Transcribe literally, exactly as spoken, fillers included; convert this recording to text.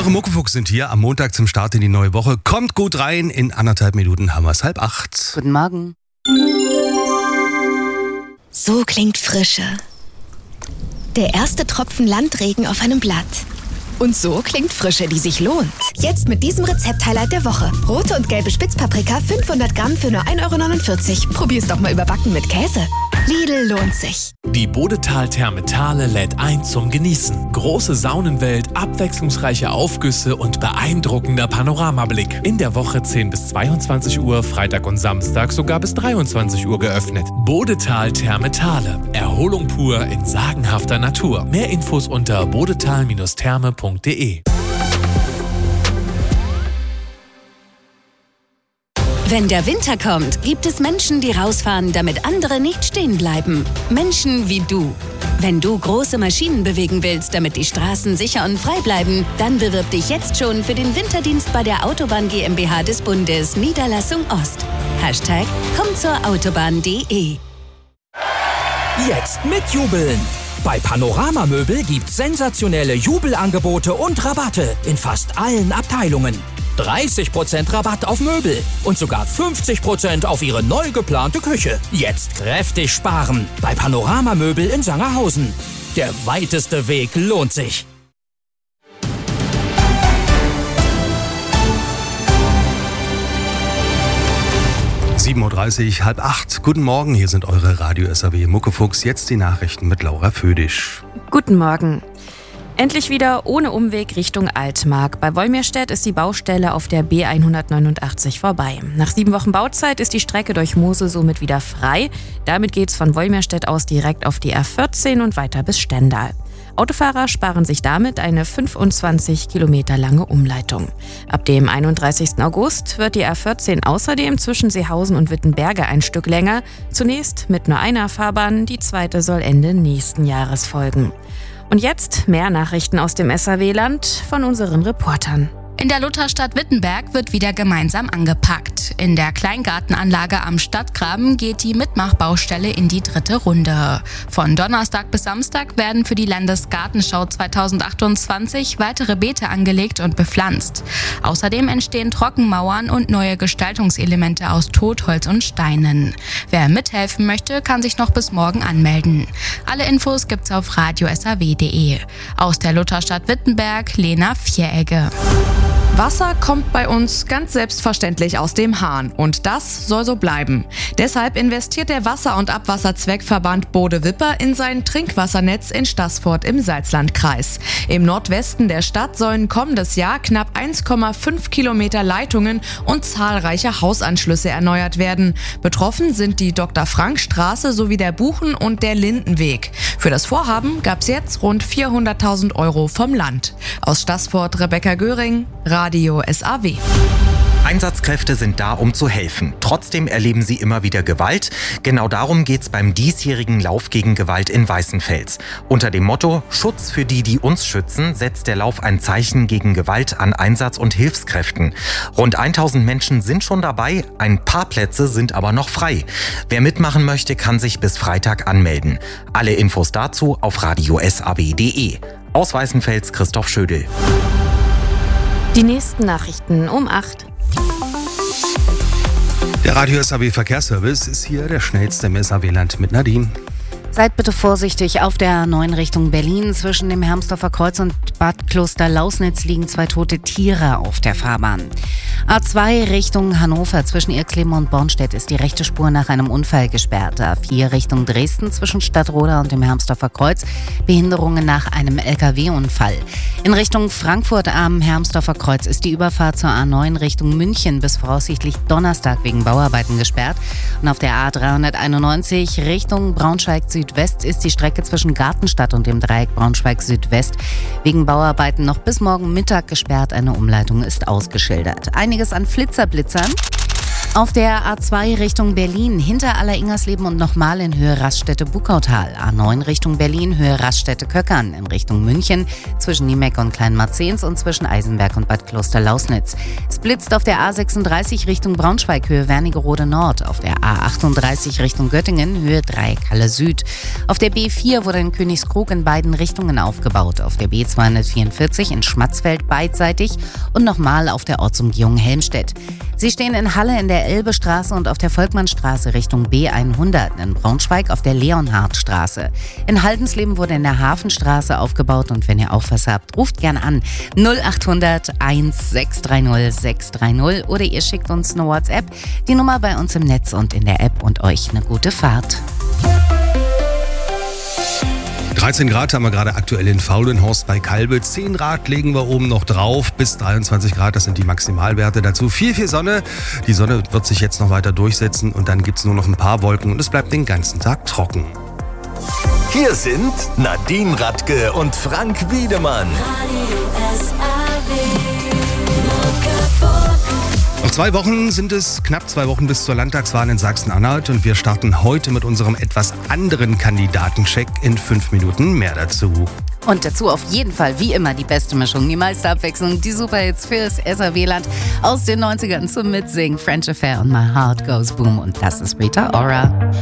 Eure Muckefuchs sind hier am Montag zum Start in die neue Woche. Kommt gut rein, in anderthalb Minuten haben wir es halb acht. Guten Morgen. So klingt Frische. Der erste Tropfen Landregen auf einem Blatt. Und so klingt Frische, die sich lohnt. Jetzt mit diesem Rezept-Highlight der Woche. Rote und gelbe Spitzpaprika, fünfhundert Gramm für nur ein Euro neunundvierzig. Probier's doch mal überbacken mit Käse. Lidl lohnt sich. Die Bodetal-Therme Thale lädt ein zum Genießen. Große Saunenwelt, abwechslungsreiche Aufgüsse und beeindruckender Panoramablick. In der Woche zehn bis zweiundzwanzig Uhr, Freitag und Samstag sogar bis dreiundzwanzig Uhr geöffnet. Bodetal-Therme Thale. Erholung pur in sagenhafter Natur. Mehr Infos unter bodetal Therme punkt de. Wenn der Winter kommt, gibt es Menschen, die rausfahren, damit andere nicht stehen bleiben. Menschen wie du. Wenn du große Maschinen bewegen willst, damit die Straßen sicher und frei bleiben, dann bewirb dich jetzt schon für den Winterdienst bei der Autobahn GmbH des Bundes, Niederlassung Ost. Hashtag komm zur Autobahn punkt de. Jetzt mitjubeln! Bei Panorama Möbel gibt's sensationelle Jubelangebote und Rabatte in fast allen Abteilungen. dreißig Prozent Rabatt auf Möbel und sogar fünfzig Prozent auf Ihre neu geplante Küche. Jetzt kräftig sparen bei Panorama Möbel in Sangerhausen. Der weiteste Weg lohnt sich. sieben Uhr dreißig, halb acht. Guten Morgen, hier sind eure Radio-S A W Muckefuchs. Jetzt die Nachrichten mit Laura Födisch. Guten Morgen. Endlich wieder ohne Umweg Richtung Altmark. Bei Wolmirstedt ist die Baustelle auf der B hundertneunundachtzig vorbei. Nach sieben Wochen Bauzeit ist die Strecke durch Mosel somit wieder frei. Damit geht's von Wolmirstedt aus direkt auf die R vierzehn und weiter bis Stendal. Autofahrer sparen sich damit eine fünfundzwanzig Kilometer lange Umleitung. Ab dem einunddreißigsten August wird die R vierzehn außerdem zwischen Seehausen und Wittenberge ein Stück länger. Zunächst mit nur einer Fahrbahn, die zweite soll Ende nächsten Jahres folgen. Und jetzt mehr Nachrichten aus dem S A W-Land von unseren Reportern. In der Lutherstadt Wittenberg wird wieder gemeinsam angepackt. In der Kleingartenanlage am Stadtgraben geht die Mitmachbaustelle in die dritte Runde. Von Donnerstag bis Samstag werden für die Landesgartenschau zweitausendachtundzwanzig weitere Beete angelegt und bepflanzt. Außerdem entstehen Trockenmauern und neue Gestaltungselemente aus Totholz und Steinen. Wer mithelfen möchte, kann sich noch bis morgen anmelden. Alle Infos gibt's auf radio s a w punkt de. Aus der Lutherstadt Wittenberg, Lena Vieregge. Wasser kommt bei uns ganz selbstverständlich aus dem Hahn und das soll so bleiben. Deshalb investiert der Wasser- und Abwasserzweckverband Bode-Wipper in sein Trinkwassernetz in Staßfurt im Salzlandkreis. Im Nordwesten der Stadt sollen kommendes Jahr knapp eins Komma fünf Kilometer Leitungen und zahlreiche Hausanschlüsse erneuert werden. Betroffen sind die Doktor-Frank-Straße sowie der Buchen- und der Lindenweg. Für das Vorhaben gab es jetzt rund vierhunderttausend Euro vom Land. Aus Staßfurt Rebecca Göring, Radio S A W. Einsatzkräfte sind da, um zu helfen. Trotzdem erleben sie immer wieder Gewalt. Genau darum geht's beim diesjährigen Lauf gegen Gewalt in Weißenfels. Unter dem Motto Schutz für die, die uns schützen, setzt der Lauf ein Zeichen gegen Gewalt an Einsatz- und Hilfskräften. Rund tausend Menschen sind schon dabei, ein paar Plätze sind aber noch frei. Wer mitmachen möchte, kann sich bis Freitag anmelden. Alle Infos dazu auf radio s a w punkt de. Aus Weißenfels Christoph Schödel. Die nächsten Nachrichten um acht. Der Radio S A W Verkehrsservice ist hier der schnellste im S A W-Land mit Nadine. Seid bitte vorsichtig. Auf der A neun Richtung Berlin zwischen dem Hermsdorfer Kreuz und Bad Kloster-Lausnitz liegen zwei tote Tiere auf der Fahrbahn. A zwei Richtung Hannover zwischen Irxleben und Bornstedt ist die rechte Spur nach einem Unfall gesperrt. A vier Richtung Dresden zwischen Stadtroda und dem Hermsdorfer Kreuz Behinderungen nach einem L K W-Unfall. In Richtung Frankfurt am Hermsdorfer Kreuz ist die Überfahrt zur A neun Richtung München bis voraussichtlich Donnerstag wegen Bauarbeiten gesperrt. Und auf der A dreihunderteinundneunzig Richtung Braunschweig Südwest ist die Strecke zwischen Gartenstadt und dem Dreieck Braunschweig Südwest wegen Bauarbeiten noch bis morgen Mittag gesperrt. Eine Umleitung ist ausgeschildert. Einiges an Flitzerblitzern. Auf der A zwei Richtung Berlin, hinter Aller-Ingersleben und nochmal in Höhe Raststätte-Bukautal. A neun Richtung Berlin, Höhe Raststätte-Köckern. In Richtung München, zwischen Niemeck und Kleinmarzens und zwischen Eisenberg und Bad Kloster-Lausnitz. Es blitzt auf der A sechsunddreißig Richtung Braunschweig, Höhe Wernigerode Nord. Auf der A achtunddreißig Richtung Göttingen, Höhe Dreieckhalle Süd. Auf der B vier wurde in Königskrug in beiden Richtungen aufgebaut. Auf der B zweihundertvierundvierzig in Schmatzfeld beidseitig und nochmal auf der Ortsumgehung Helmstedt. Sie stehen in Halle in der Elbestraße und auf der Volkmannstraße Richtung B hundert, in Braunschweig auf der Leonhardtstraße. In Haldensleben wurde in der Hafenstraße aufgebaut und wenn ihr auch was habt, ruft gern an null achthundert eins sechs drei null sechs drei null oder ihr schickt uns eine WhatsApp, die Nummer bei uns im Netz und in der App und euch eine gute Fahrt. dreizehn Grad haben wir gerade aktuell in Faulenhorst bei Kalbe. zehn Grad legen wir oben noch drauf. Bis dreiundzwanzig Grad, das sind die Maximalwerte. Dazu viel, viel Sonne. Die Sonne wird sich jetzt noch weiter durchsetzen und dann gibt es nur noch ein paar Wolken und es bleibt den ganzen Tag trocken. Hier sind Nadine Radke und Frank Wiedemann. Noch zwei Wochen sind es, knapp zwei Wochen bis zur Landtagswahl in Sachsen-Anhalt und wir starten heute mit unserem etwas anderen Kandidatencheck. In fünf Minuten mehr dazu. Und dazu auf jeden Fall, wie immer, die beste Mischung, die meiste Abwechslung, die Superhits fürs S R W-Land aus den neunzigern zum Mitsingen. French Affair und My Heart Goes Boom und das ist Rita Ora.